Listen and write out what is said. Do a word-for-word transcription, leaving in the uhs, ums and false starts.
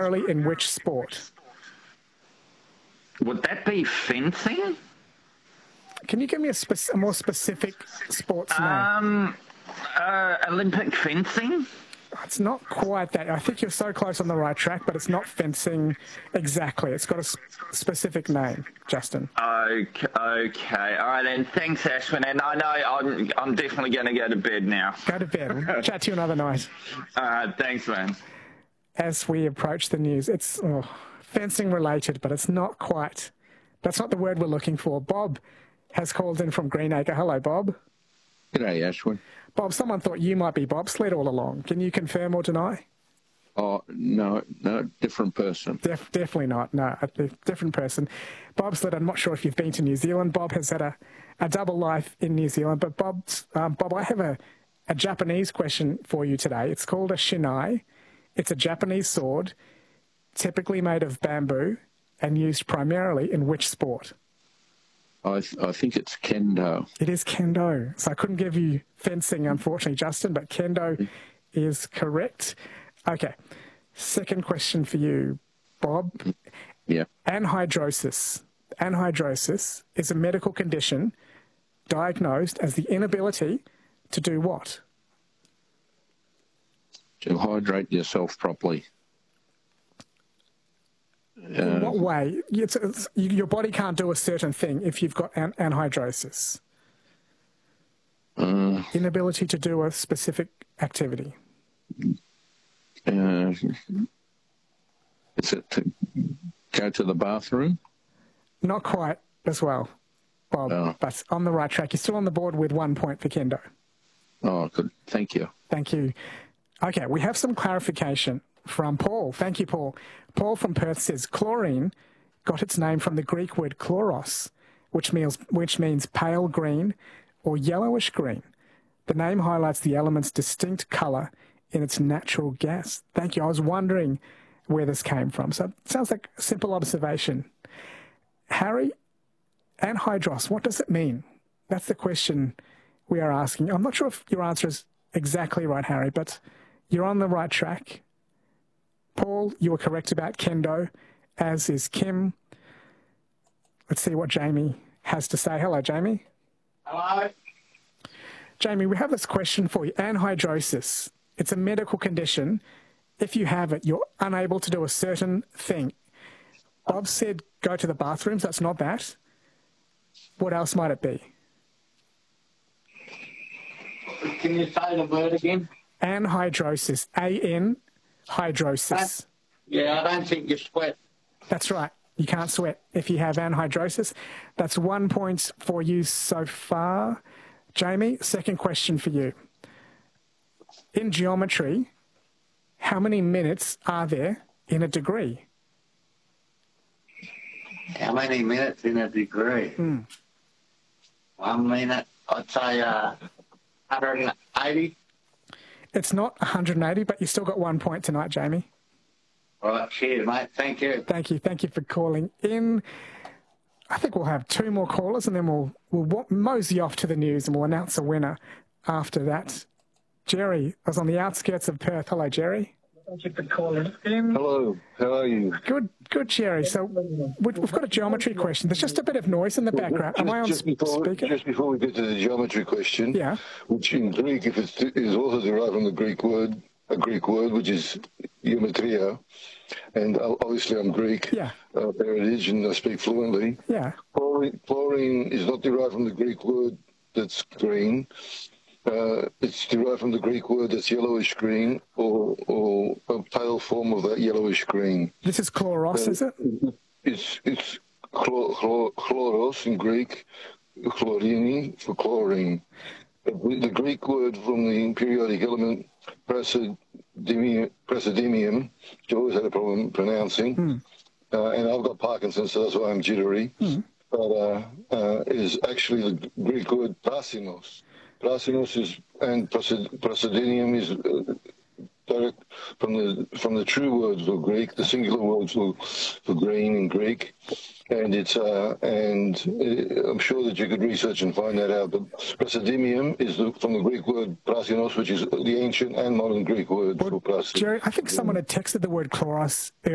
primarily in which sport? Would that be fencing? Can you give me a, spec- a more specific sports name? Um, uh, Olympic fencing? It's not quite that. I think you're so close on the right track, but it's not fencing exactly. It's got a sp- specific name, Justin. Okay, okay. All right, then. Thanks, Ashwin. And I know I'm, I'm definitely going to go to bed now. Go to bed. We'll chat to you another night. All right, thanks, man. As we approach the news, it's oh, fencing related, but it's not quite. That's not the word we're looking for. Bob has called in from Greenacre. Hello, Bob. G'day, Ashwin. Bob, someone thought you might be bobsled all along. Can you confirm or deny? Oh, no, no, different person. Def- definitely not. No, a different person. Bobsled, I'm not sure if you've been to New Zealand. Bob has had a, a double life in New Zealand. But Bob, um, Bob, I have a, a Japanese question for you today. It's called a shinai. It's a Japanese sword, typically made of bamboo and used primarily in which sport? I, th- I think it's kendo. It is kendo. So I couldn't give you fencing, unfortunately, Justin, but kendo is correct. Okay. Second question for you, Bob. Yeah. Anhydrosis. Anhydrosis is a medical condition diagnosed as the inability to do what? To hydrate yourself properly. In what way? It's, it's, your body can't do a certain thing if you've got an, anhydrosis. Uh, Inability to do a specific activity. Uh, is it to go to the bathroom? Not quite as well, Bob, Oh. but on the right track. You're still on the board with one point for kendo. Oh, good. Thank you. Thank you. Okay, we have some clarification from Paul. Thank you, Paul. Paul from Perth says chlorine got its name from the Greek word chloros, which means, which means pale green or yellowish green. The name highlights the element's distinct colour in its natural gas. Thank you. I was wondering where this came from. So it sounds like a simple observation. Harry, anhydros, what does it mean? That's the question we are asking. I'm not sure if your answer is exactly right, Harry, but you're on the right track. Paul, you were correct about kendo, as is Kim. Let's see what Jamie has to say. Hello, Jamie. Hello. Jamie, we have this question for you. Anhydrosis. It's a medical condition. If you have it, you're unable to do a certain thing. Bob said go to the bathrooms. That's not that. What else might it be? Can you say the word again? Anhydrosis. A N hydrosis. Yeah, I don't think you sweat. That's right. You can't sweat if you have anhydrosis. That's one point for you so far. Jamie, second question for you. In geometry, how many minutes are there in a degree? How many minutes in a degree? Mm. One minute, I'd say uh, one hundred eighty. It's not one hundred eighty, but you still got one point tonight, Jamie. All right, cheers, mate. Thank you. Thank you. Thank you for calling in. I think we'll have two more callers and then we'll, we'll mosey off to the news and we'll announce a winner after that. Jerry, I was on the outskirts of Perth. Hello, Jerry. Thank you for calling in. Hello, how are you? Good, good, Jerry. So we've we've got a geometry question. There's just a bit of noise in the background. Am I on just before, speaker? Just before we get to the geometry question, Yeah. which in Greek, if it's, is also derived from the Greek word, a Greek word, which is geometria, and obviously I'm Greek, Yeah. uh, heritage, and I speak fluently. Yeah. Chlorine, chlorine is not derived from the Greek word that's green. Uh, it's derived from the Greek word that's yellowish green, or, or a pale form of that yellowish green. This is chloros, Uh, is it? It's it's chlor, chlor, chloros in Greek, chlorini for chlorine. The the Greek word from the periodic element praseodymium, praseodymium, which I always had a problem pronouncing, Mm. uh, and I've got Parkinson's, so that's why I'm jittery, Mm. but uh, uh, is actually the Greek word prasinos. Prasinos is, and praseodymium is uh, direct from the from the true word for Greek, the singular word for, for green in Greek, and it's uh, and uh, I'm sure that you could research and find that out. But praseodymium is the, from the Greek word prasinos, which is the ancient and modern Greek word Well, for praseodymium. Jerry, I think someone had texted the word chloros